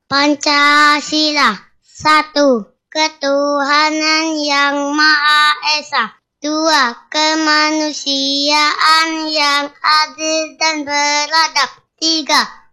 Pancasila. 1. Ketuhanan yang Maha Esa. 2. Kemanusiaan yang adil dan beradab. 3.